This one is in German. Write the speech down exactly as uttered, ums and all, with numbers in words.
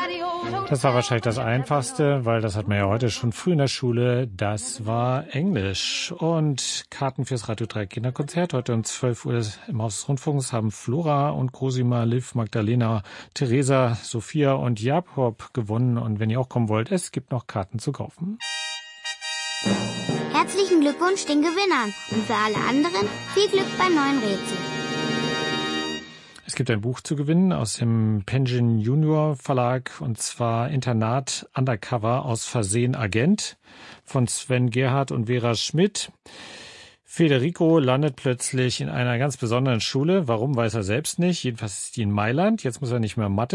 Das war wahrscheinlich das Einfachste, weil das hat man ja heute schon früh in der Schule. Das war Englisch. Und Karten fürs Radio drei Kinderkonzert heute um zwölf Uhr im Haus des Rundfunks haben Flora und Cosima, Liv, Magdalena, Theresa, Sophia und Jakob gewonnen. Und wenn ihr auch kommen wollt, es gibt noch Karten zu kaufen. Herzlichen Glückwunsch den Gewinnern und für alle anderen viel Glück beim neuen Rätsel. Es gibt ein Buch zu gewinnen aus dem Penguin Junior Verlag, und zwar Internat Undercover aus Versehen Agent von Sven Gerhardt und Vera Schmidt. Federico landet plötzlich in einer ganz besonderen Schule. Warum, weiß er selbst nicht. Jedenfalls ist die in Mailand. Jetzt muss er nicht mehr Mathe